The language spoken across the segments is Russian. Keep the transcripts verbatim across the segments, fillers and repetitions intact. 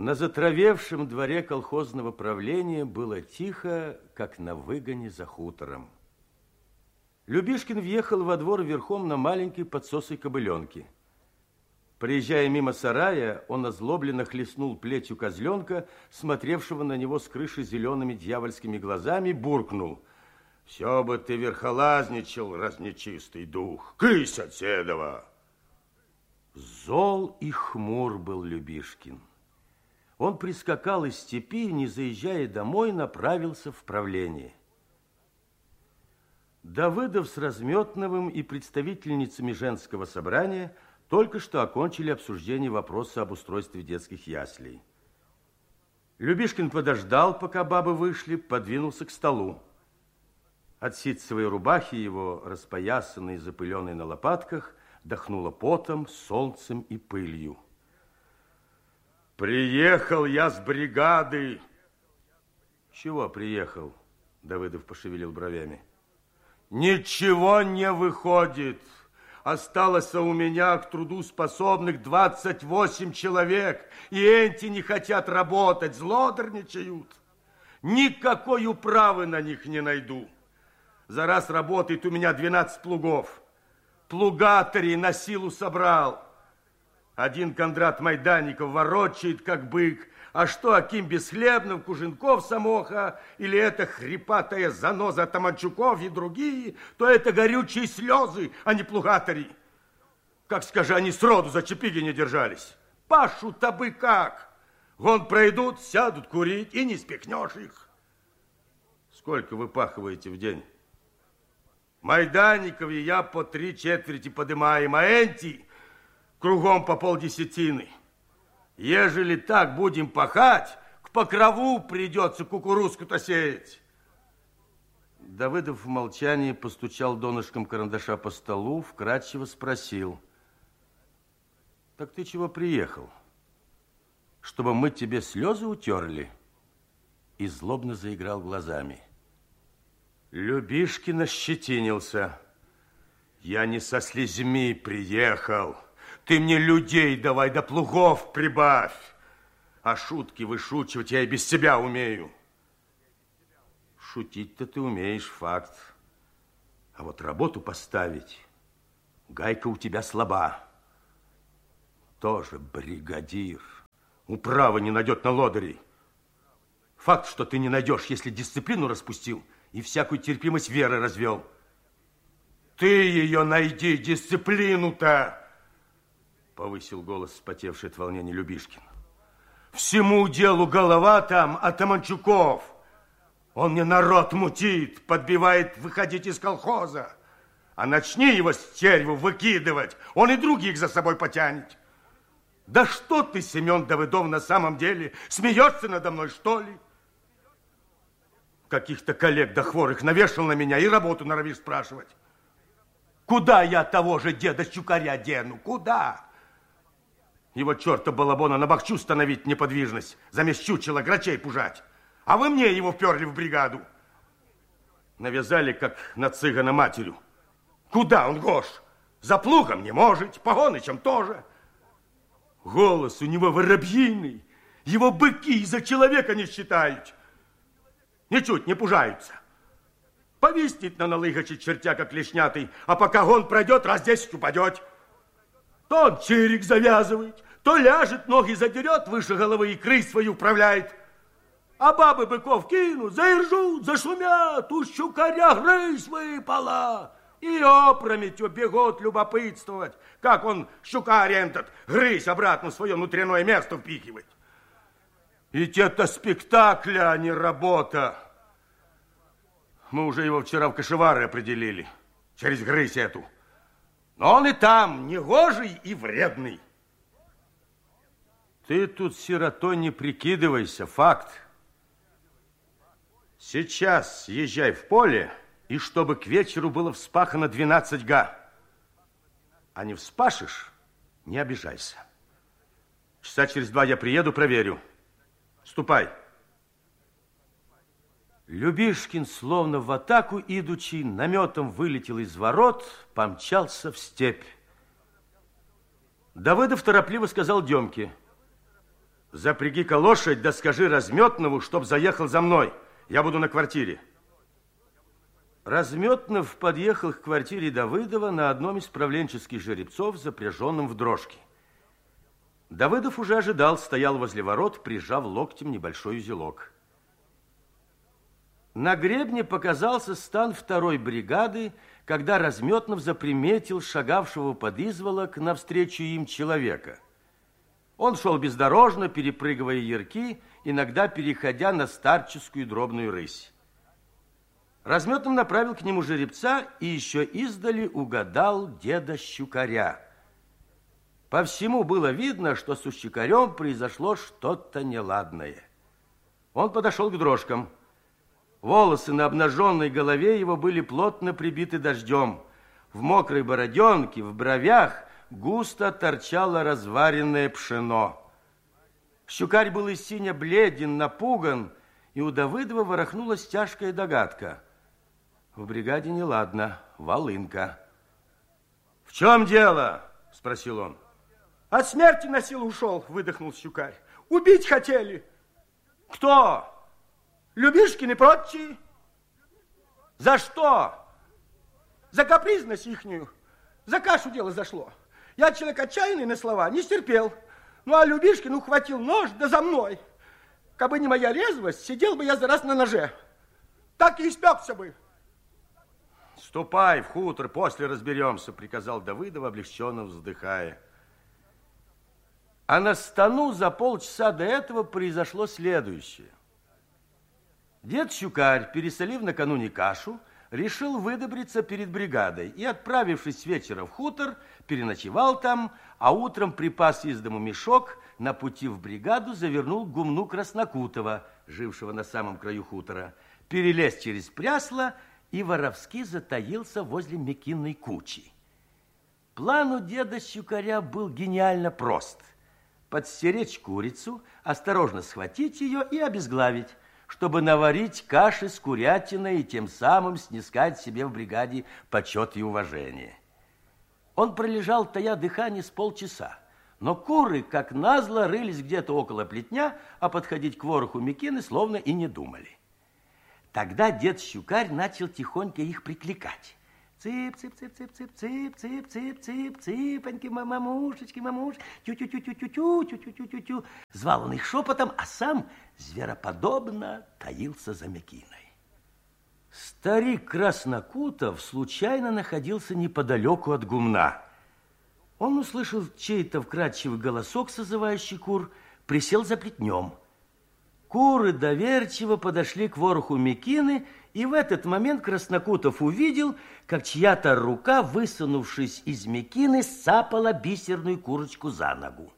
На затравевшем дворе колхозного правления было тихо, как на выгоне за хутором. Любишкин въехал во двор верхом на маленькой подсосой кобыленке. Проезжая мимо сарая, он озлобленно хлестнул плетью козленка, смотревшего на него с крыши зелеными дьявольскими глазами, буркнул: «Все бы ты верхолазничал, раз нечистый дух! Кысь от седова!» Зол и хмур был Любишкин. Он прискакал из степи и, не заезжая домой, направился в правление. Давыдов с Разметновым и представительницами женского собрания только что окончили обсуждение вопроса об устройстве детских яслей. Любишкин подождал, пока бабы вышли, подвинулся к столу. От ситцевой рубахи его, распоясанной и запыленной на лопатках, дохнуло потом, солнцем и пылью. «Приехал я с бригады!» «Чего приехал?» Давыдов пошевелил бровями. «Ничего не выходит. Осталось у меня к труду способных двадцать восемь человек, и эти не хотят работать, злодорничают. Никакой управы на них не найду. За раз работает у меня двенадцать плугов. Плугатарей на силу собрал. Один Кондрат Майданников ворочает, как бык, а что Аким Бесхлебнов, Куженков, Самоха, или это хрипатая заноза Таманчуков и другие, то это горючие слезы, а не плугатари. Как, скажи, они сроду за чепиги не держались. Пашу-то бы как! Вон пройдут, сядут курить, и не спихнешь их. Сколько вы пахиваете в день? Майданников и я по три четверти подымаем, а энти кругом по полдесятины. Ежели так будем пахать, к покрову придется кукурузку-то сеять. Давыдов в молчании постучал донышком карандаша по столу, вкратчиво спросил: «Так ты чего приехал? Чтобы мы тебе слезы утерли?» И злобно заиграл глазами. Любишкин ощетинился. «Я не со слезьми приехал. Ты мне людей давай, да плугов прибавь. А шутки вышучивать я и без тебя умею». Шутить-то ты умеешь, факт. А вот работу поставить, гайка у тебя слаба. Тоже бригадир. Управа не найдет на лодырей. Факт, что ты не найдешь, если дисциплину распустил и всякую терпимость веры развел. Ты ее найди, дисциплину-то! Повысил голос, вспотевший от волнения Любишкин. Всему делу голова там, а Таманчуков. Он мне народ мутит, подбивает выходить из колхоза. А начни его стерву выкидывать, он и других за собой потянет. Да что ты, Семен Давыдов, на самом деле? Смеешься надо мной, что ли? Каких-то коллег да хворых навешал на меня и работу норовишь спрашивать. Куда я того же деда Щукаря дену? Куда? Его черта балабона на бахчу становить неподвижность, замест чучела грачей пужать. А вы мне его вперли в бригаду. Навязали, как на цыгана матерю. Куда он, Гош? За плугом не может, Погонычем тоже. Голос у него воробьиный. Его быки за человека не считают. Ничуть не пужаются. Повиснет на налыгаче чертя, как лишнятый, а пока он пройдет, раз десять упадет. То он чирик завязывает, то ляжет, ноги задерет выше головы и крысь свою управляет. А бабы быков кинут, заиржут, зашумят, у Щукаря грысь выпала. И опрометью бегут любопытствовать, как он, Щукарь этот, грысь обратно в свое внутреннее место впихивает. Ведь это спектакля, а не работа. Мы уже его вчера в кошевары определили, через грысь эту. Но он и там негожий и вредный. Ты тут сиротой не прикидывайся, факт. Сейчас езжай в поле, и чтобы к вечеру было вспахано двенадцать га. А не вспашешь, не обижайся. Часа через два я приеду, проверю. Ступай. Любишкин, словно в атаку идучи, наметом вылетел из ворот, помчался в степь. Давыдов торопливо сказал Демке: Запряги-ка лошадь, да скажи Разметнову, чтоб заехал за мной. Я буду на квартире. Разметнов подъехал к квартире Давыдова на одном из правленческих жеребцов, запряженном в дрожки. Давыдов уже ожидал, стоял возле ворот, прижав локтем небольшой узелок. На гребне показался стан второй бригады, когда Разметнов заприметил шагавшего под изволок навстречу им человека. Он шел бездорожно, перепрыгивая ярки, иногда переходя на старческую дробную рысь. Разметнов направил к нему жеребца и еще издали угадал деда Щукаря. По всему было видно, что с Щукарем произошло что-то неладное. Он подошел к дрожкам. Волосы на обнаженной голове его были плотно прибиты дождем. В мокрой бороденке, в бровях густо торчало разваренное пшено. Щукарь был и сине бледен, напуган, и у Давыдова ворохнулась тяжкая догадка. В бригаде неладно, волынка. В чем дело? Спросил он. От смерти на силу ушел, выдохнул Щукарь. Убить хотели. Кто? Любишкины прочие. За что? За капризность ихнюю. За кашу дело зашло. Я человек отчаянный на слова, не стерпел. Ну, а Любишкин ухватил нож, да за мной. Кабы не моя резвость, сидел бы я за раз на ноже. Так и испекся бы. Ступай в хутор, после разберемся, приказал Давыдов, облегченно вздыхая. А на стану за полчаса до этого произошло следующее. Дед Щукарь, пересолив накануне кашу, решил выдобриться перед бригадой и, отправившись с вечера в хутор, переночевал там, а утром припас из дому мешок, на пути в бригаду завернул к гумну Краснокутова, жившего на самом краю хутора, перелез через прясло и воровски затаился возле Мекинной кучи. План у деда Щукаря был гениально прост. Подстеречь курицу, осторожно схватить ее и обезглавить, чтобы наварить каши с курятиной и тем самым снискать себе в бригаде почет и уважение. Он пролежал, тая дыхание, с полчаса, но куры, как назло, рылись где-то около плетня, а подходить к вороху Мекины словно и не думали. Тогда дед Щукарь начал тихонько их прикликать. Цып, цып, цып, цып, цып, цып, цып, цып, цып, цыпоньки, мамушечки, мамуш, тю-тю-тю-тю-тю-тю, тю-тю-тю-тю-тю. Звал он их шепотом, а сам звероподобно таился за Мекиной. Старик Краснокутов случайно находился неподалеку от гумна. Он услышал чей-то вкрадчивый голосок, созывающий кур, присел за плетнем. Куры доверчиво подошли к вороху Мекины, и в этот момент Краснокутов увидел, как чья-то рука, высунувшись из Мекины, сцапала бисерную курочку за ногу.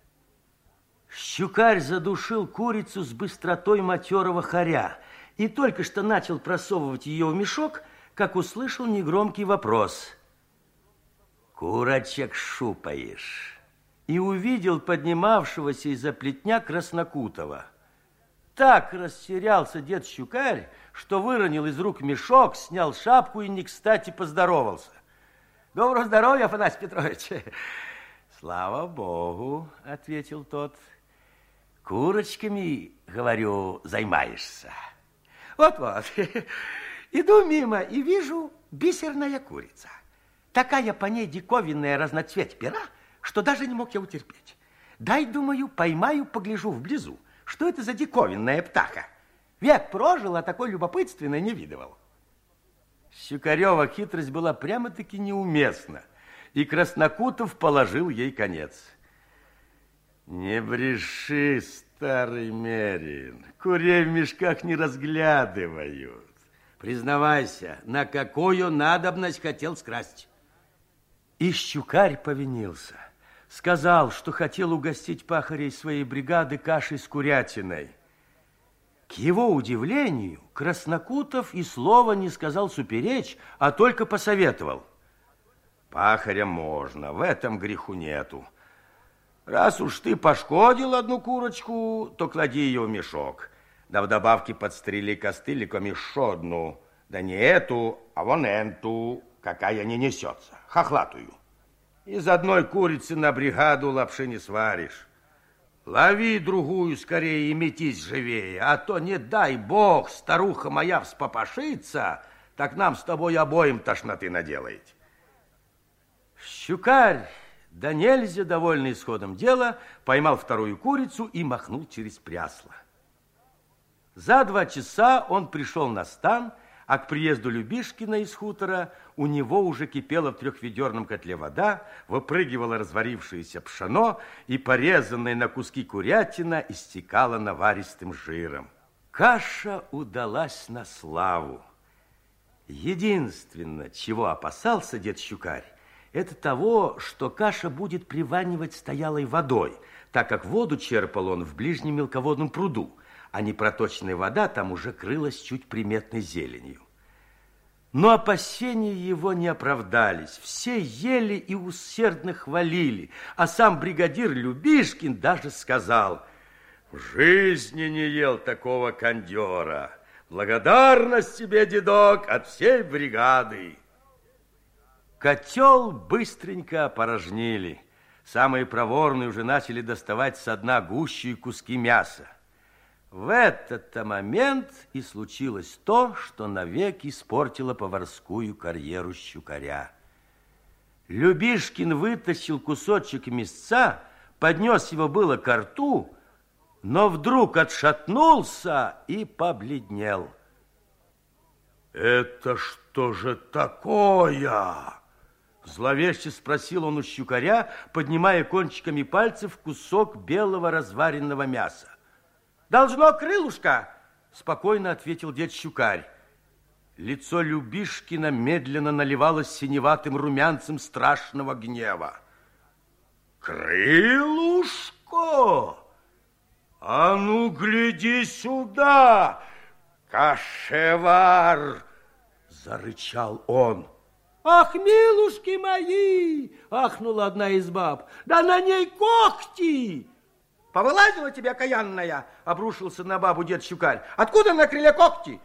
Щукарь задушил курицу с быстротой матерого хоря и только что начал просовывать ее в мешок, как услышал негромкий вопрос. «Курочек шупаешь?» И увидел поднимавшегося из-за плетня Краснокутова. Так растерялся дед Щукарь, что выронил из рук мешок, снял шапку и не кстати поздоровался. «Доброго здоровья, Афанасий Петрович!» «Слава Богу!» — ответил тот. «Курочками, говорю, займаешься?» «Вот-вот. Иду мимо и вижу бисерная курица. Такая по ней диковинная разноцветь пера, что даже не мог я утерпеть. Дай, думаю, поймаю, погляжу вблизу. Что это за диковинная птаха? Век прожил, а такой любопытственной не видывал». Щукарева хитрость была прямо-таки неуместна, и Краснокутов положил ей конец. «Не бреши, старый мерин, курей в мешках не разглядывают. Признавайся, на какую надобность хотел скрасть?» И Щукарь повинился. Сказал, что хотел угостить пахарей своей бригады кашей с курятиной. К его удивлению, Краснокутов и слова не сказал суперечь, а только посоветовал. «Пахарям можно, в этом греху нету. Раз уж ты пошкодил одну курочку, то клади ее в мешок. Да в добавке подстрели костыликом еще одну. Да не эту, а вон эту, какая не несется, хохлатую. Из одной курицы на бригаду лапши не сваришь. Лови другую скорее и метись живее, а то, не дай бог, старуха моя вспопошится, так нам с тобой обоим тошноты наделает. Щукарь, да нельзя довольный исходом дела, поймал вторую курицу и махнул через прясло. За два часа он пришел на стан, а к приезду Любишкина из хутора у него уже кипела в трехведерном котле вода, выпрыгивало разварившееся пшено, и порезанная на куски курятина истекала наваристым жиром. Каша удалась на славу. Единственное, чего опасался дед Щукарь, это того, что каша будет приванивать стоялой водой, так как воду черпал он в ближнем мелководном пруду, а непроточная вода там уже крылась чуть приметной зеленью. Но опасения его не оправдались. Все ели и усердно хвалили, а сам бригадир Любишкин даже сказал: «В жизни не ел такого кондера. Благодарность тебе, дедок, от всей бригады». Котел быстренько опорожнили. Самые проворные уже начали доставать со дна гущу и куски мяса. В этот-то момент и случилось то, что навек испортило поварскую карьеру Щукаря. Любишкин вытащил кусочек мясца, поднес его было ко рту, но вдруг отшатнулся и побледнел. «Это что же такое?» Зловеще спросил он у Щукаря, поднимая кончиками пальцев кусок белого разваренного мяса. «Должно крылышко!» – спокойно ответил дед Щукарь. Лицо Любишкина медленно наливалось синеватым румянцем страшного гнева. «Крылышко? А ну, гляди сюда, кашевар!» – зарычал он. «Ах, милушки мои!» – ахнула одна из баб. «Да на ней когти!» «Повылазила тебя, каянная!» – обрушился на бабу дед Щукарь. «Откуда на крыле когти?»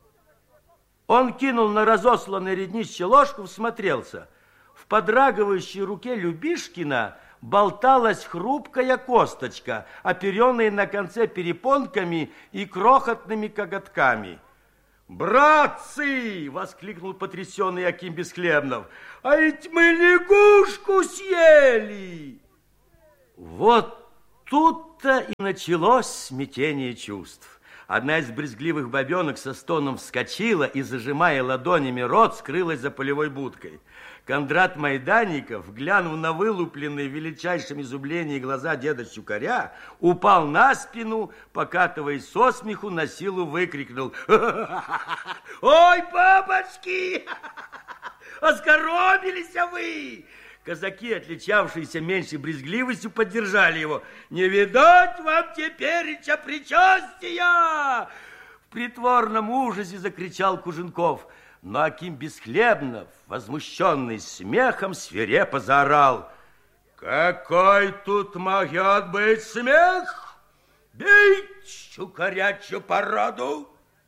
Он кинул на разосланное реднище ложку, всмотрелся. В подрагивающей руке Любишкина болталась хрупкая косточка, оперенная на конце перепонками и крохотными коготками. «Братцы!» – воскликнул потрясенный Аким Бесхлебнов. «А ведь мы лягушку съели!» Вот тут-то и началось смятение чувств. Одна из брезгливых бабенок со стоном вскочила и, зажимая ладонями рот, скрылась за полевой будкой. Кондрат Майданников, глянув на вылупленные в величайшем изумлении глаза деда Щукаря, упал на спину, покатываясь со смеху, на силу выкрикнул: «Ой, бабочки! Оскоромились вы!» Казаки, отличавшиеся меньшей брезгливостью, поддержали его. «Не видать вам тепереча причастия!» В притворном ужасе закричал Куженков. Но Аким Бесхлебнов, возмущенный смехом, свирепо заорал: «Какой тут может быть смех? Бить щукарячью породу!»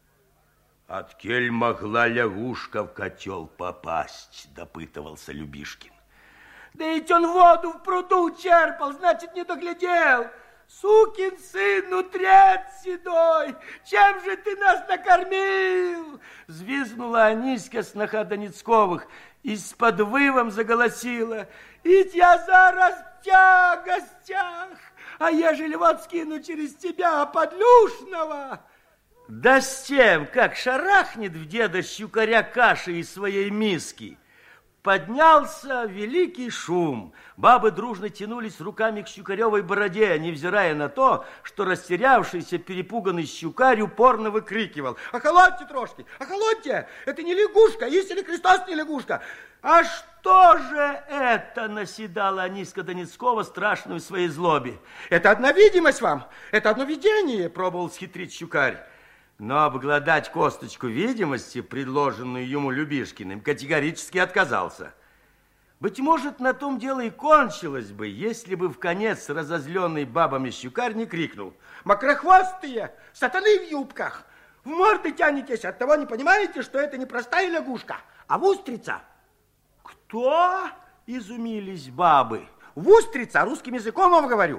«Откель могла лягушка в котел попасть?» – допытывался Любишкин. «Да ведь он воду в пруду черпал, значит, не доглядел. Сукин сын, нутрец седой, чем же ты нас накормил?» Взвизгнула Аниська, сноха Донецковых, и с подвывом заголосила: «Ведь я зараз в тягостях, а ежели вот скину через тебя подлюшного...» Да с тем, как шарахнет в деда Щукаря каши из своей миски, поднялся великий шум. Бабы дружно тянулись руками к Щукаревой бороде, невзирая на то, что растерявшийся, перепуганный Щукарь упорно выкрикивал: «Охолодьте трошки, охолодьте! Это не лягушка, истинный Христос не лягушка!» «А что же это?» — наседала Аниська Донецкова, страшную в своей злобе. «Это одна видимость вам, это одно видение!» — пробовал схитрить Щукарь. Но обглодать косточку видимости, предложенную ему Любишкиным, категорически отказался. Быть может, на том дело и кончилось бы, если бы вконец разозленный бабами Щукарь не крикнул: «Мокрохвостые, сатаны в юбках! В морды тянетесь, оттого не понимаете, что это не простая лягушка, а устрица!» «Кто?» – изумились бабы. «Устрица, русским языком вам говорю.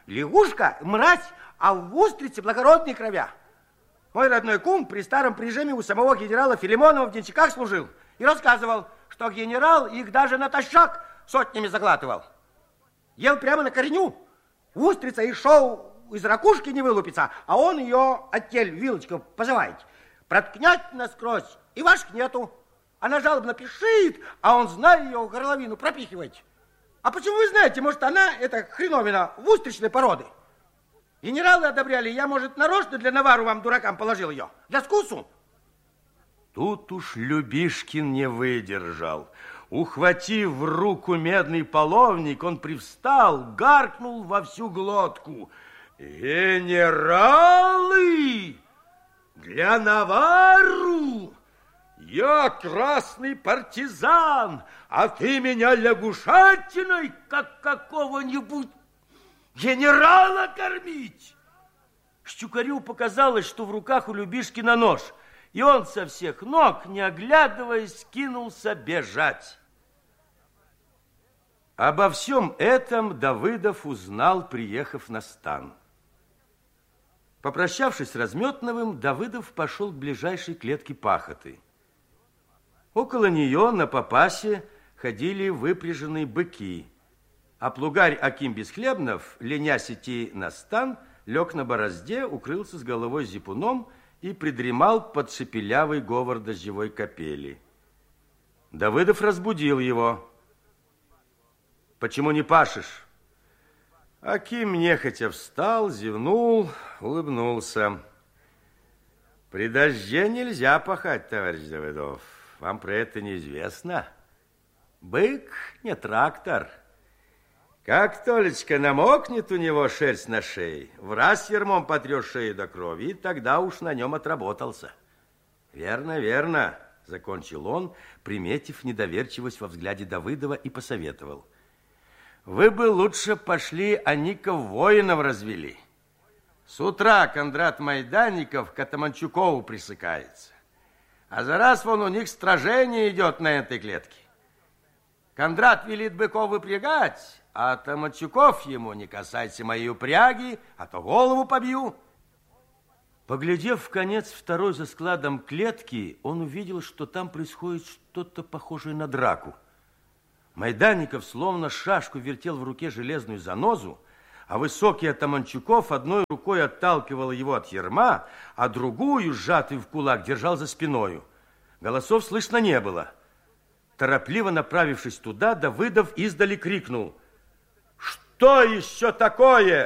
Лягушка – мразь, а в устрице благородные кровя. Мой родной кум при старом прижиме у самого генерала Филимонова в денщиках служил и рассказывал, что генерал их даже натощак сотнями заглатывал. Ел прямо на корню. Устрица и шоу из ракушки не вылупится, а он ее оттель вилочкой позывает. Проткнять насквозь, и ваших нету. Она жалобно пишет, а он, зная ее, в горловину пропихивает. А почему вы знаете, может, она, эта хреновина, в устричной породы? Генералы одобряли, я, может, нарочно для навару вам, дуракам, положил ее. Для вкусу. Тут уж Любишкин не выдержал. Ухватив в руку медный половник, он привстал, гаркнул во всю глотку. Генералы! Для навару! Я красный партизан, а ты меня лягушатиной, как какого-нибудь генерала кормить. Щукарю показалось, что в руках у Любишкина нож, и он со всех ног, не оглядываясь, кинулся бежать. Обо всем этом Давыдов узнал, приехав на стан. Попрощавшись с Разметновым, Давыдов пошел к ближайшей клетке пахоты. Около нее на попасе ходили выпряженные быки, а плугарь Аким Бесхлебнов, ленясь идти на стан, лег на борозде, укрылся с головой зипуном и придремал под шепелявый говор дождевой капели. Давыдов разбудил его. «Почему не пашешь?» Аким нехотя встал, зевнул, улыбнулся. «При дожде нельзя пахать, товарищ Давыдов. Вам про это неизвестно. Бык не трактор. Как толечко намокнет у него шерсть на шее, в раз ермом потрешь шею до крови, и тогда уж на нем отработался». «Верно, верно», — закончил он, приметив недоверчивость во взгляде Давыдова, и посоветовал. «Вы бы лучше пошли Аников воинов развели. С утра Кондрат Майданников к Атаманчукову присыкается. А за раз вон у них стражение идет на этой клетке. Кондрат велит быков выпрягать, а Атаманчуков ему: не касайся моей упряги, а то голову побью». Поглядев в конец второй за складом клетки, он увидел, что там происходит что-то похожее на драку. Майданников словно шашку вертел в руке железную занозу, а высокий Атаманчуков одной рукой отталкивал его от ярма, а другую, сжатый в кулак, держал за спиною. Голосов слышно не было. Торопливо направившись туда, Давыдов издали крикнул: «Что еще такое?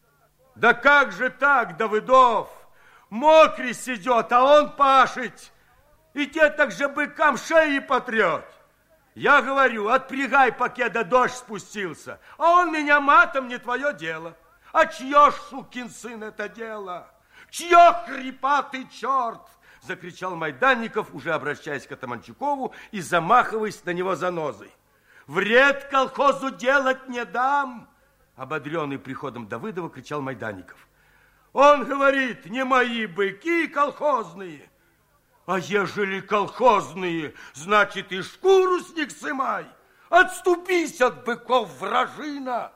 Да как же так, Давыдов? Мокрис идет, а он пашет, и те так же быкам шеи потрет. Я говорю, отпрягай, покеда дождь спустился, а он меня матом: не твое дело. А чье ж, сукин сын, это дело? Чье, хрипатый черт?» Закричал Майданников, уже обращаясь к Атаманчукову и замахиваясь на него занозой. «Вред колхозу делать не дам!» Ободренный приходом Давыдова кричал Майданников. «Он говорит, не мои быки колхозные. А ежели колхозные, значит, и шкуру с них сымай. Отступись от быков, вражина.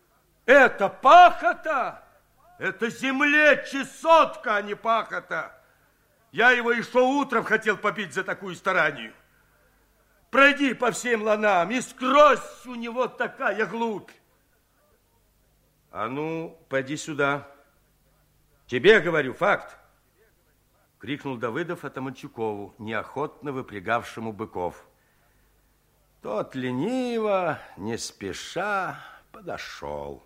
Это пахота, это земле чесотка, а не пахота. Я его еще утром хотел побить за такую старанию. Пройди по всем ланам, и скрозь у него такая глубь». «А ну, пойди сюда. Тебе говорю, факт!» Крикнул Давыдов Атаманчукову, неохотно выпрягавшему быков. Тот лениво, не спеша, подошел.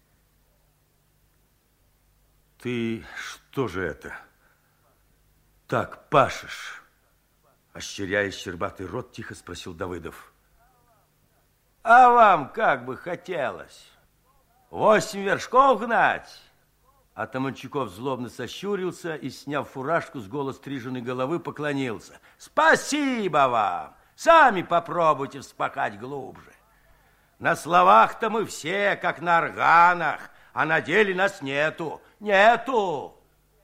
«Ты что же это? Так пашешь?» Ощеряя щербатый рот, тихо спросил Давыдов. «А вам как бы хотелось? Восемь вершков гнать?» Атаманчуков злобно сощурился и, сняв фуражку с голо стриженной головы, поклонился. «Спасибо вам! Сами попробуйте вспахать глубже. На словах-то мы все, как на органах, а на деле нас нету, нету!»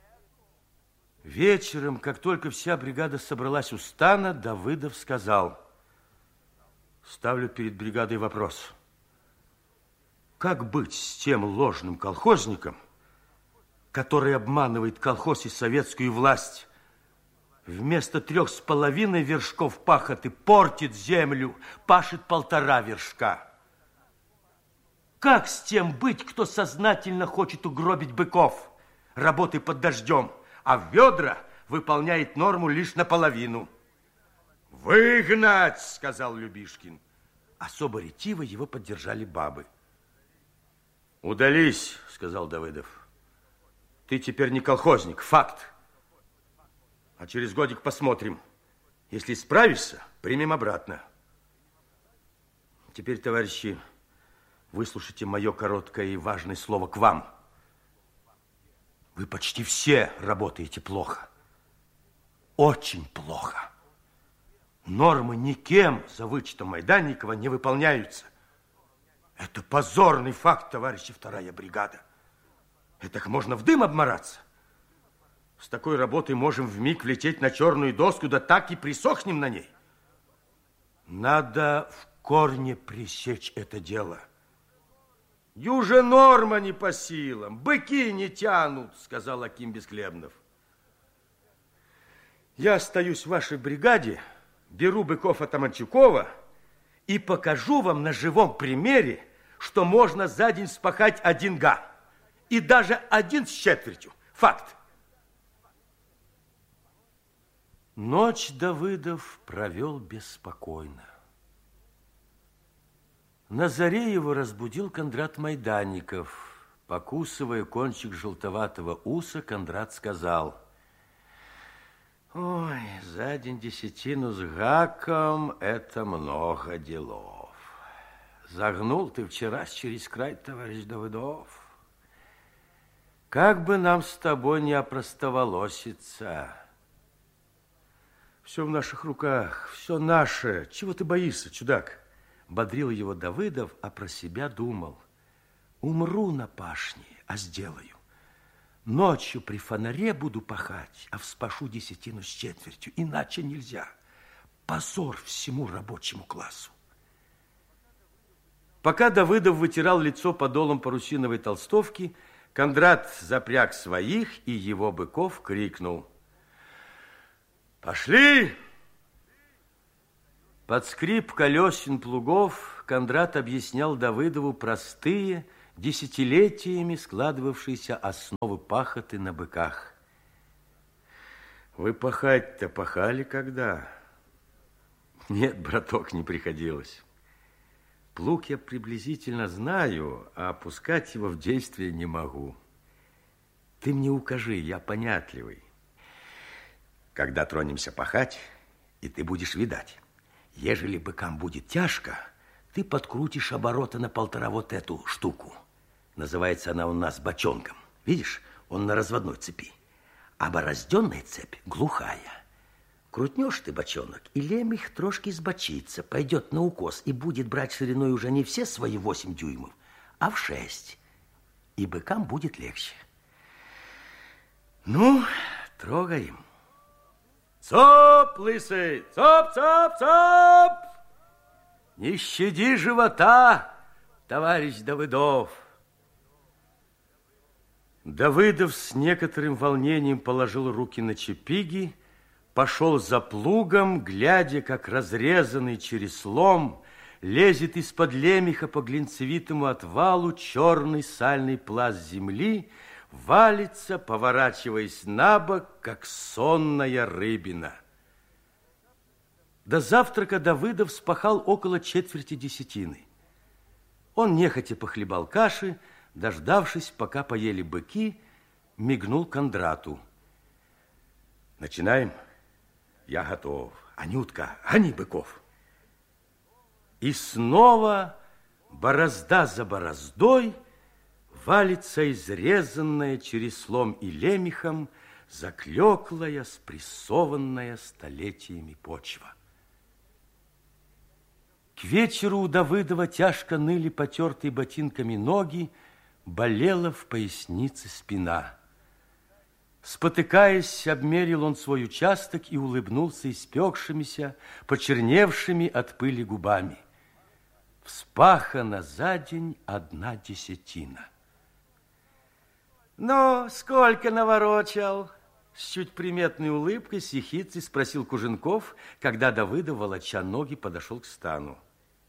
Вечером, как только вся бригада собралась у стана, Давыдов сказал: «Ставлю перед бригадой вопрос. Как быть с тем ложным колхозником, который обманывает колхоз и советскую власть? Вместо трех с половиной вершков пахоты портит землю, пашет полтора вершка. Как с тем быть, кто сознательно хочет угробить быков, работой под дождем, а в ведра выполняет норму лишь наполовину? Выгнать, сказал Любишкин. Особо ретиво его поддержали бабы. Удались, сказал Давыдов. Ты теперь не колхозник, факт. А через годик посмотрим. Если справишься, примем обратно. Теперь, товарищи, выслушайте мое короткое и важное слово к вам. Вы почти все работаете плохо. Очень плохо. Нормы никем, за вычетом Майданникова, не выполняются. Это позорный факт, товарищи, вторая бригада. Это можно в дым обмораться. С такой работой можем вмиг влететь на черную доску, да так и присохнем на ней. Надо в корне пресечь это дело. Юже норма не по силам, быки не тянут, сказал Аким Бесхлебнов. Я остаюсь в вашей бригаде, беру быков от Аманчукова и покажу вам на живом примере, что можно за день спахать один га. И даже один с четвертью. Факт. Ночь Давыдов провел беспокойно. На заре его разбудил Кондрат Майданников. Покусывая кончик желтоватого уса, Кондрат сказал: ой, за день десятину с гаком это много делов. Загнул ты вчера через край, товарищ Давыдов. Как бы нам с тобой не опростоволоситься. Все в наших руках, все наше. Чего ты боишься, чудак? Бодрил его Давыдов, а про себя думал: умру на пашне, а сделаю. Ночью при фонаре буду пахать, а вспашу десятину с четвертью. Иначе нельзя. Позор всему рабочему классу. Пока Давыдов вытирал лицо подолом парусиновой толстовки, Кондрат запряг своих и его быков, крикнул: пошли! Под скрип колесин плугов Кондрат объяснял Давыдову простые, десятилетиями складывавшиеся основы пахоты на быках. Вы пахать-то пахали когда? Нет, браток, не приходилось. Плуг я приблизительно знаю, а опускать его в действие не могу. Ты мне укажи, я понятливый. Когда тронемся пахать, и ты будешь видать, ежели быкам будет тяжко, ты подкрутишь обороты на полтора вот эту штуку. Называется она у нас бочонком. Видишь, он на разводной цепи. А борозденная цепь глухая. Крутнешь ты бочонок, и лемех трошки сбочится, пойдет на укос и будет брать шириной уже не все свои восемь дюймов, а в шесть. И быкам будет легче. Ну, трогаем. Цоп, лысый, цоп, цоп, цоп! Не щади живота, товарищ Давыдов. Давыдов с некоторым волнением положил руки на чепиги, пошел за плугом, глядя, как разрезанный через лом лезет из-под лемеха по глинцевитому отвалу черный сальный пласт земли, валится, поворачиваясь на бок, как сонная рыбина. До завтрака Давыдов спахал около четверти десятины. Он нехотя похлебал каши, дождавшись, пока поели быки, мигнул Кондрату. Начинаем? Я готов. Анютка, гони быков. И снова борозда за бороздой валится изрезанная через слом и лемехом заклеклая, спрессованная столетиями почва. К вечеру у Давыдова тяжко ныли потертые ботинками ноги, болела в пояснице спина. Спотыкаясь, обмерил он свой участок и улыбнулся испекшимися, почерневшими от пыли губами. вспахана за день одна десятина. Ну, сколько наворочал? С чуть приметной улыбкой с ехидцей спросил Куженков, когда Давыдов, волоча ноги, подошел к стану.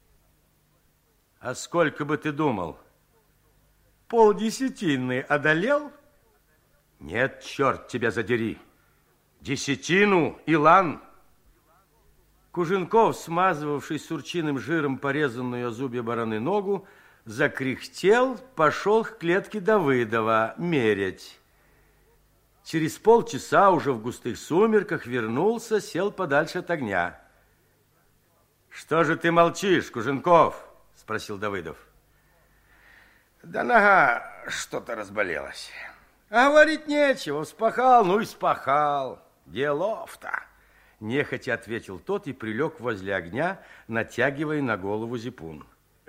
А сколько бы ты думал? Полдесятины одолел? Нет, черт тебя задери. Десятину, Илан. Куженков, смазывавший сурчиным жиром порезанную о зубья бараны ногу, закряхтел, пошел к клетке Давыдова мерять. Через полчаса уже в густых сумерках вернулся, сел подальше от огня. Что же ты молчишь, Куженков? Спросил Давыдов. Да нога что-то разболелась. А говорить нечего, вспахал, ну и вспахал. Делов-то. Нехотя ответил тот и прилег возле огня, натягивая на голову зипун.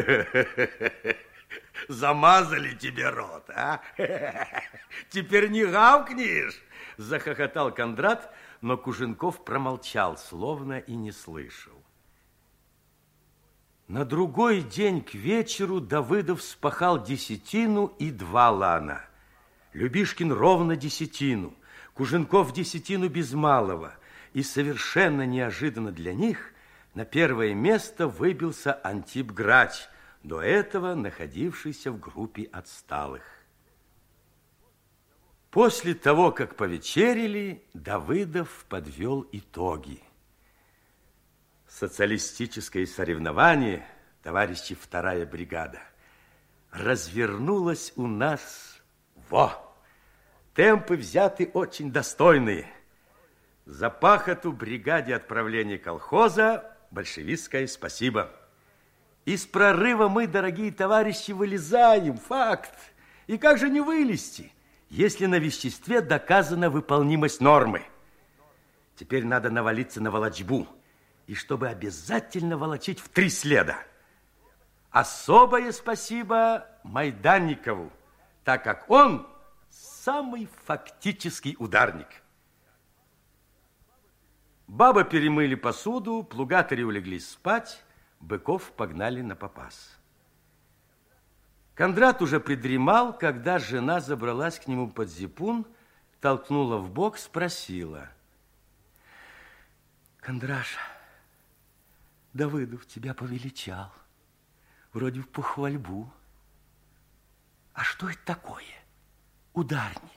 Замазали тебе рот, а? Теперь не гавкнешь? Захохотал Кондрат, но Куженков промолчал, словно и не слышал. На другой день к вечеру Давыдов вспахал десятину и два лана. Любишкин ровно десятину, Куженков десятину без малого. И совершенно неожиданно для них на первое место выбился Антип Грач, до этого находившийся в группе отсталых. После того, как повечерили, Давыдов подвел итоги. Социалистическое соревнование, товарищи, вторая бригада, развернулось у нас во! Темпы взяты очень достойные. За пахоту бригаде отправления колхоза большевистское спасибо. Из прорыва мы, дорогие товарищи, вылезаем, факт. И как же не вылезти, если на веществе доказана выполнимость нормы? Теперь надо навалиться на волочбу, и чтобы обязательно волочить в три следа. Особое спасибо Майданникову, так как он самый фактический ударник. Бабы перемыли посуду, плугатари улеглись спать, быков погнали на попас. Кондрат уже придремал, когда жена забралась к нему под зипун, толкнула в бок, спросила. Кондраша, Давыдов тебя повеличал, вроде в похвальбу. А что это такое? Ударник.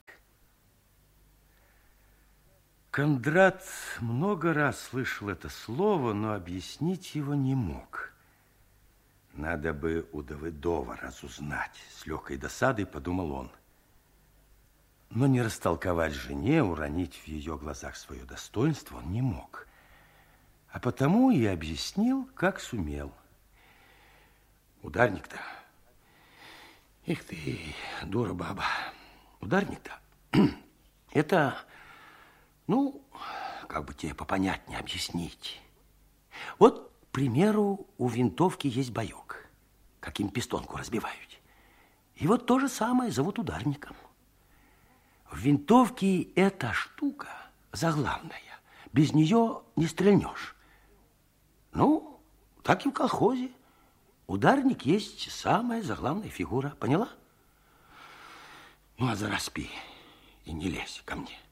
Кондрат много раз слышал это слово, но объяснить его не мог. Надо бы у Давыдова разузнать, с легкой досадой подумал он. Но не растолковать жене, уронить в ее глазах свое достоинство он не мог. А потому и объяснил, как сумел. Ударник-то, эх ты, дура баба, ударник-то, это... Ну, как бы тебе попонятнее объяснить. Вот, к примеру, у винтовки есть боек, каким пистонку разбивают. И вот то же самое зовут ударником. В винтовке эта штука заглавная. Без нее не стрельнешь. Ну, так и в колхозе. Ударник есть самая заглавная фигура. Поняла? Ну, а зараз спи и не лезь ко мне.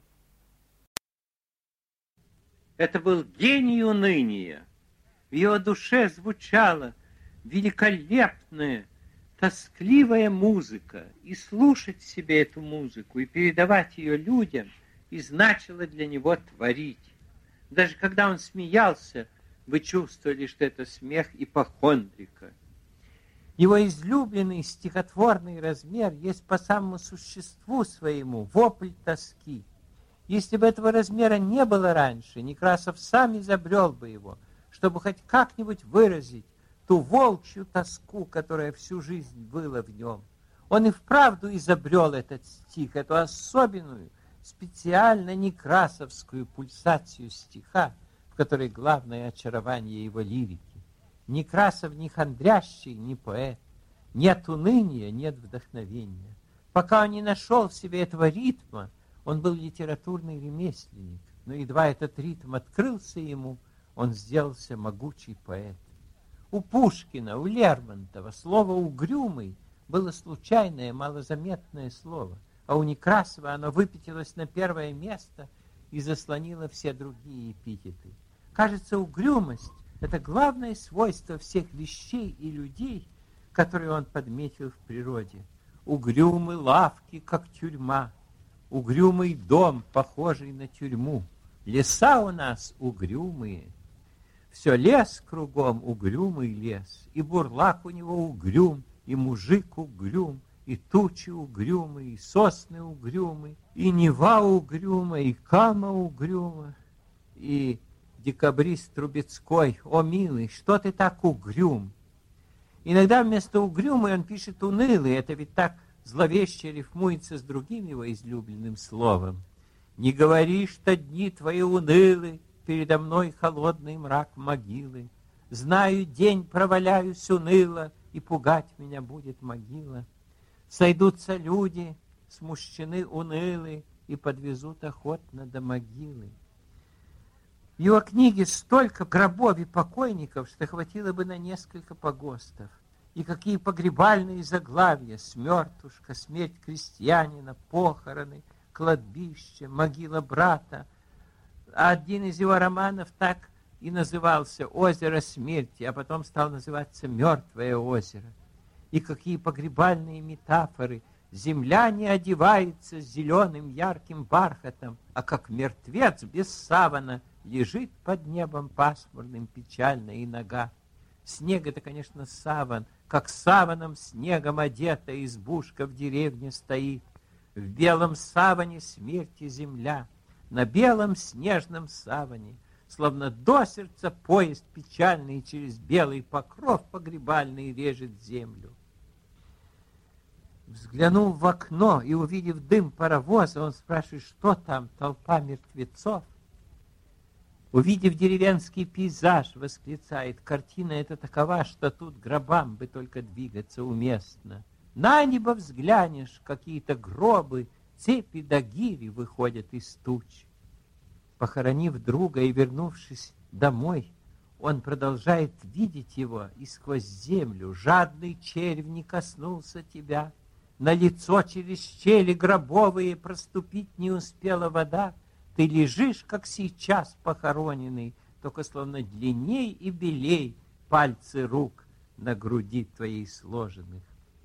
Это был гений уныния. В его душе звучала великолепная, тоскливая музыка. И слушать себе эту музыку, и передавать ее людям, и значило для него творить. Даже когда он смеялся, вы чувствовали, что это смех ипохондрика. Его излюбленный стихотворный размер есть по самому существу своему вопль тоски. Если бы этого размера не было раньше, Некрасов сам изобрел бы его, чтобы хоть как-нибудь выразить ту волчью тоску, которая всю жизнь была в нем. Он и вправду изобрел этот стих, эту особенную, специально некрасовскую пульсацию стиха, в которой главное очарование его лирики. Некрасов не хандрящий, не поэт. Нет уныния, нет вдохновения. Пока он не нашел в себе этого ритма, он был литературный ремесленник, но едва этот ритм открылся ему, он сделался могучий поэт. У Пушкина, у Лермонтова слово «угрюмый» было случайное, малозаметное слово, а у Некрасова оно выпятилось на первое место и заслонило все другие эпитеты. Кажется, угрюмость — это главное свойство всех вещей и людей, которые он подметил в природе. Угрюмы лавки, как тюрьма, угрюмый дом, похожий на тюрьму. Леса у нас угрюмые. Все лес кругом, угрюмый лес, и бурлак у него угрюм, и мужик угрюм, и тучи угрюмы, и сосны угрюмы, и Нева угрюма, и Кама угрюма, и декабрист Трубецкой: «О, милый, что ты так угрюм?» Иногда вместо угрюмый он пишет унылый, это ведь так зловеще рифмуется с другим его излюбленным словом. «Не говори, что дни твои унылы, передо мной холодный мрак могилы. Знаю, день проваляюсь уныло, и пугать меня будет могила. Сойдутся люди, смущены унылы, и подвезут охотно до могилы». В его книге столько гробов и покойников, что хватило бы на несколько погостов. И какие погребальные заглавия: смертушка, смерть крестьянина, похороны, кладбище, могила брата. А один из его романов так и назывался «Озеро смерти», а потом стал называться «Мертвое озеро». И какие погребальные метафоры: земля не одевается зеленым ярким бархатом, а как мертвец без савана лежит под небом пасмурным печально и нага. Снег — это, конечно, саван, как саваном снегом одета избушка в деревне стоит. В белом саване смерти земля, на белом снежном саване, словно до сердца поезд печальный через белый покров погребальный режет землю. Взглянув в окно и увидев дым паровоза, он спрашивает, что там, толпа мертвецов. Увидев деревенский пейзаж, восклицает: картина эта такова, что тут гробам бы только двигаться уместно. На небо взглянешь, какие-то гробы, цепи да гири выходят из туч. Похоронив друга и вернувшись домой, он продолжает видеть его, и сквозь землю жадный червь не коснулся тебя. На лицо через щели гробовые проступить не успела вода. Ты лежишь, как сейчас похороненный, только словно длинней и белей пальцы рук на груди твоей сложенных.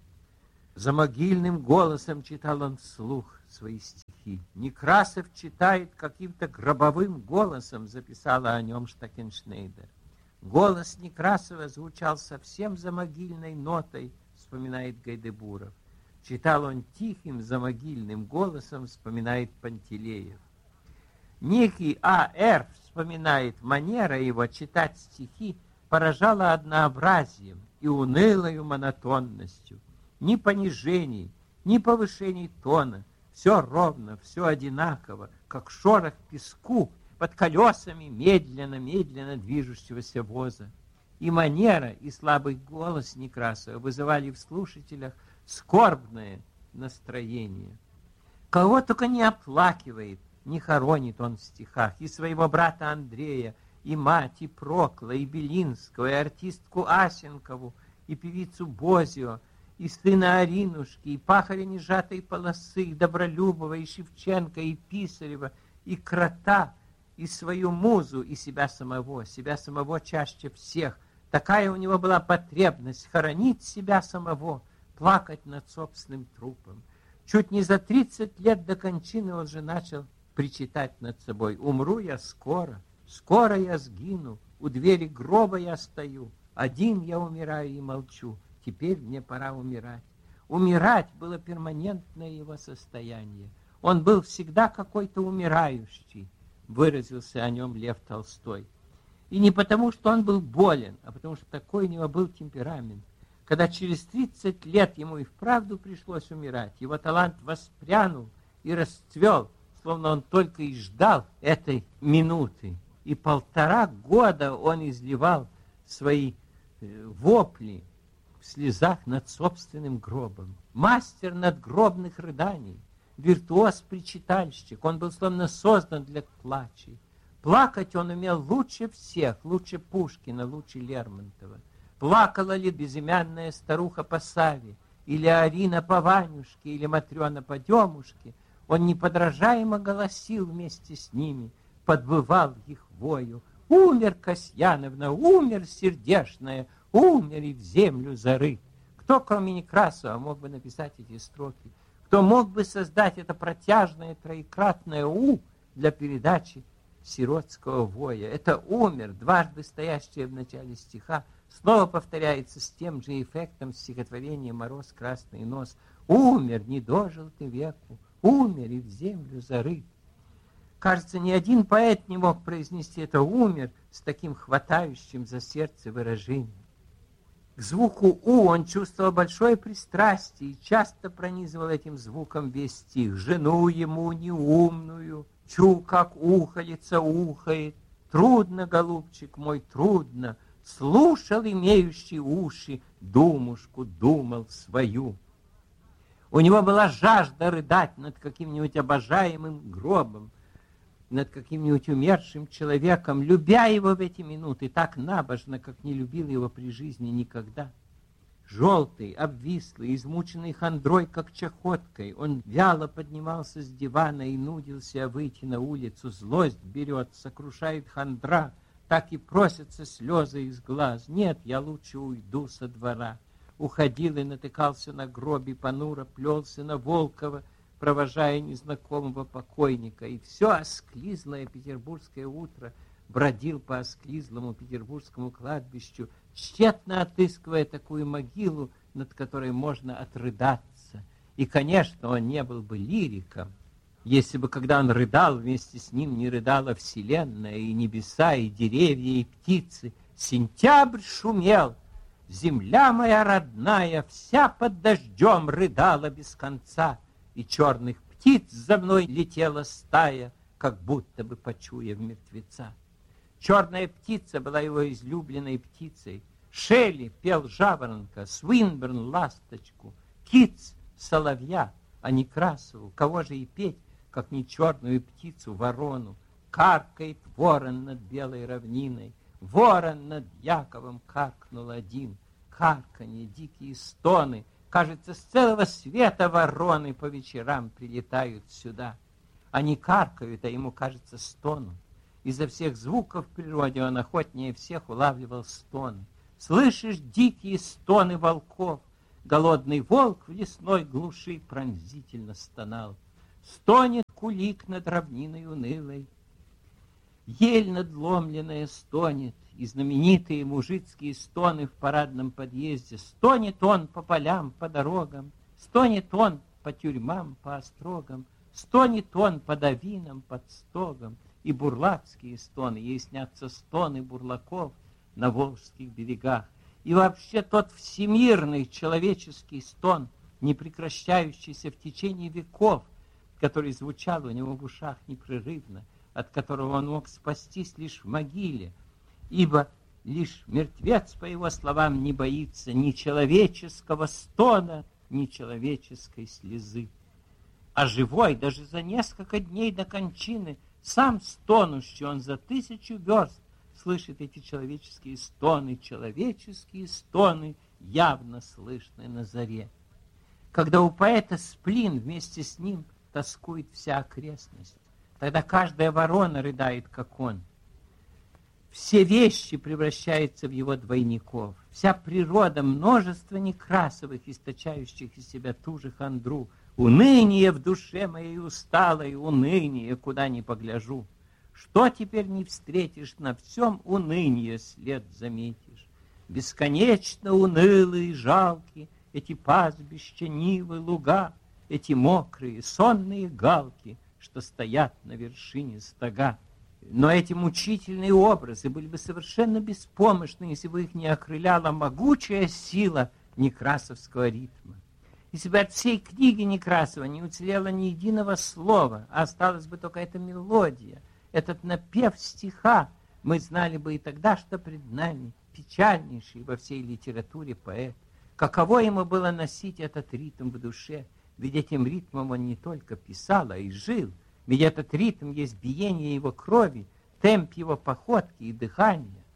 За могильным голосом читал он вслух свои стихи. Некрасов читает каким-то гробовым голосом, записала о нем Штакеншнейдер. Голос Некрасова звучал совсем за могильной нотой, вспоминает Гайдебуров. Читал он тихим замогильным голосом, вспоминает Пантелеев. Некий А Р вспоминает, манера его читать стихи поражала однообразием и унылою монотонностью. Ни понижений, ни повышений тона, все ровно, все одинаково, как шорох песку под колесами медленно-медленно движущегося воза. И манера, и слабый голос Некрасова вызывали в слушателях скорбное настроение. Кого только не оплакивает, не хоронит он в стихах: и своего брата Андрея, и мать, и Прокла, и Белинского, и артистку Асенкову, и певицу Бозио, и сына Аринушки, и пахаря нежатой полосы, и Добролюбова, и Шевченко, и Писарева, и Крота, и свою музу, и себя самого, себя самого чаще всех. Такая у него была потребность хоронить себя самого, плакать над собственным трупом. Чуть не за тридцать лет до кончины он же начал причитать над собой: умру я скоро, скоро я сгину, у двери гроба я стою, один я умираю и молчу, теперь мне пора умирать. Умирать было перманентное его состояние. Он был всегда какой-то умирающий, выразился о нем Лев Толстой. И не потому, что он был болен, а потому, что такой у него был темперамент. Когда через тридцать лет ему и вправду пришлось умирать, его талант воспрянул и расцвел, словно он только и ждал этой минуты. И полтора года он изливал свои вопли в слезах над собственным гробом. Мастер надгробных рыданий, виртуоз-причитальщик, он был словно создан для плачей. Плакать он умел лучше всех, лучше Пушкина, лучше Лермонтова. плакала ли безымянная старуха по Саве, или Арина по Ванюшке, или Матрена по Демушке, он неподражаемо голосил вместе с ними, подбывал их вою. Умер Касьяновна, умер сердешная, умер и в землю зарыт. Кто, кроме Некрасова, мог бы написать эти строки? Кто мог бы создать это протяжное троекратное «у» для передачи сиротского воя? Это «умер», дважды стоящее в начале стиха, снова повторяется с тем же эффектом стихотворения «Мороз, красный нос». Умер, не дожил ты веку, умер и в землю зарыт. Кажется, ни один поэт не мог произнести это «умер» с таким хватающим за сердце выражением. К звуку «у» он чувствовал большое пристрастие и часто пронизывал этим звуком весь стих. Жену ему неумную, чу, как ухолица ухает. Трудно, голубчик мой, трудно. Слушал имеющий уши, думушку думал свою. У него была жажда рыдать над каким-нибудь обожаемым гробом, над каким-нибудь умершим человеком, любя его в эти минуты так набожно, как не любил его при жизни никогда. Желтый, обвислый, измученный хандрой, как чахоткой, он вяло поднимался с дивана и нудился выйти на улицу. Злость берет, сокрушает хандра, так и просятся слезы из глаз. Нет, я лучше уйду со двора. Уходил и натыкался на гробе, понуро плелся на Волкова, провожая незнакомого покойника, и все осклизлое петербургское утро бродил по осклизлому петербургскому кладбищу, тщетно отыскивая такую могилу, над которой можно отрыдаться. И, конечно, он не был бы лириком, если бы, когда он рыдал, вместе с ним не рыдала вселенная, и небеса, и деревья, и птицы. Сентябрь шумел, земля моя родная, вся под дождем рыдала без конца, и черных птиц за мной летела стая, как будто бы почуяв мертвеца. Черная птица была его излюбленной птицей. Шелли пел жаворонка, Свинберн — ласточку, Китс — соловья, а Некрасову кого же и петь, как не черную птицу, ворону. Каркает ворон над белой равниной, ворон над Яковом каркнул один. Карканье, дикие стоны, кажется, с целого света вороны по вечерам прилетают сюда. Они каркают, а ему, кажется, стонут. Изо всех звуков в природе он охотнее всех улавливал стоны. Слышишь дикие стоны волков? Голодный волк в лесной глуши пронзительно стонал. Стонет кулик над равниной унылой. Ель надломленная стонет, и знаменитые мужицкие стоны в парадном подъезде. Стонет он по полям, по дорогам, стонет он по тюрьмам, по острогам, стонет он по давинам, под стогом. И бурлацкие стоны, ей снятся стоны бурлаков на волжских берегах. И вообще тот всемирный человеческий стон, не прекращающийся в течение веков, который звучал у него в ушах непрерывно, от которого он мог спастись лишь в могиле, ибо лишь мертвец, по его словам, не боится ни человеческого стона, ни человеческой слезы. А живой даже за несколько дней до кончины, сам стонущий, он за тысячу верст слышит эти человеческие стоны, человеческие стоны, явно слышны на заре. Когда у поэта сплин, вместе с ним тоскует вся окрестность. Тогда каждая ворона рыдает, как он. Все вещи превращаются в его двойников. Вся природа, множество Некрасовых, источающих из себя ту же хандру. Уныние в душе моей усталой, уныние, куда ни погляжу. Что теперь не встретишь, на всем уныние след заметишь. Бесконечно унылые и жалки эти пастбища, нивы, луга, эти мокрые, сонные галки, что стоят на вершине стога. Но эти мучительные образы были бы совершенно беспомощны, если бы их не окрыляла могучая сила некрасовского ритма. Если бы от всей книги Некрасова не уцелело ни единого слова, а осталась бы только эта мелодия, этот напев стиха, мы знали бы и тогда, что пред нами печальнейший во всей литературе поэт. Каково ему было носить этот ритм в душе, ведь этим ритмом он не только писал, а и жил. Ведь этот ритм есть биение его крови, темп его походки и дыхания.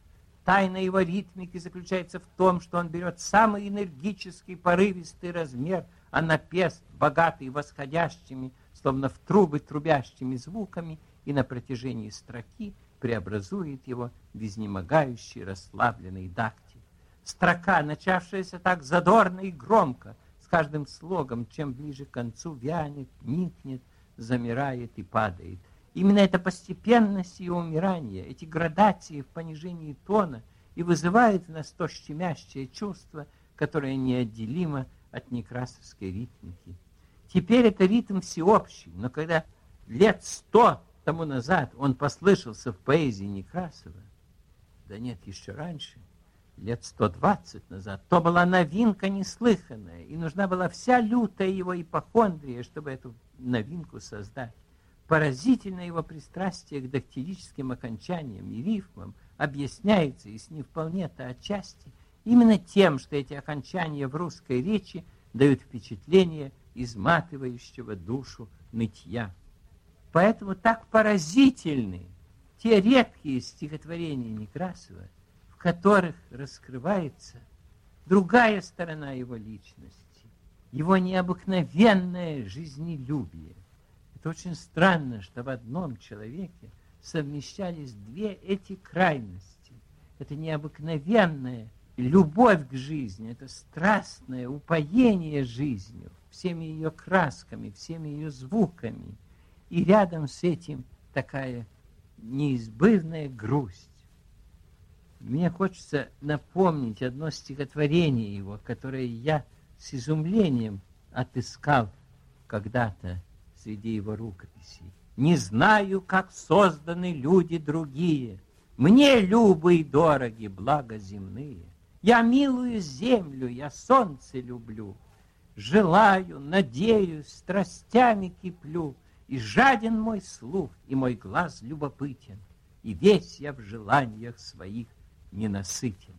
тайна его ритмики заключается в том, что он берет самый энергический, порывистый размер, а напев, богатый восходящими, словно в трубы трубящими звуками, и на протяжении строки преобразует его в изнемогающий расслабленный дактиль. Строка, начавшаяся так задорно и громко, с каждым слогом, чем ближе к концу, вянет, никнет, замирает и падает. Именно эта постепенность ее умирания, эти градации в понижении тона и вызывает в нас то щемящее чувство, которое неотделимо от некрасовской ритмики. Теперь это ритм всеобщий, но когда лет сто тому назад он послышался в поэзии Некрасова, да нет, еще раньше, лет сто двадцать назад, то была новинка неслыханная, и нужна была вся лютая его ипохондрия, чтобы эту новинку создать. Поразительное его пристрастие к дактилическим окончаниям и рифмам объясняется, если не вполне-то отчасти, именно тем, что эти окончания в русской речи дают впечатление изматывающего душу нытья. Поэтому так поразительны те редкие стихотворения Некрасова, в которых раскрывается другая сторона его личности, его необыкновенное жизнелюбие. Это очень странно, что в одном человеке совмещались две эти крайности. Это необыкновенная любовь к жизни, это страстное упоение жизнью, всеми ее красками, всеми ее звуками. И рядом с этим такая неизбывная грусть. Мне хочется напомнить одно стихотворение его, которое я с изумлением отыскал когда-то среди его рукописей. «Не знаю, как созданы люди другие. Мне любы и дороги блага земные. Я милую землю, я солнце люблю. Желаю, надеюсь, страстями киплю. И жаден мой слух, и мой глаз любопытен. И весь я в желаниях своих ненасытен».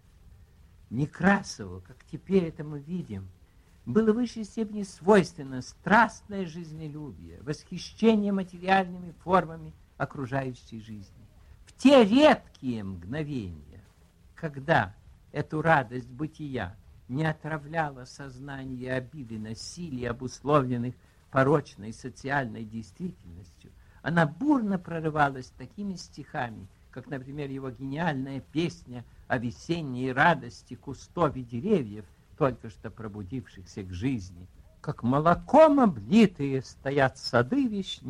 Некрасову, как теперь это мы видим, было в высшей степени свойственно страстное жизнелюбие, восхищение материальными формами окружающей жизни. В те редкие мгновения, когда эту радость бытия не отравляла сознание обиды, насилия, обусловленных порочной социальной действительностью, она бурно прорывалась такими стихами, как, например, его гениальная песня о весенней радости кустов и деревьев, только что пробудившихся к жизни. Как молоком облитые стоят сады вишни.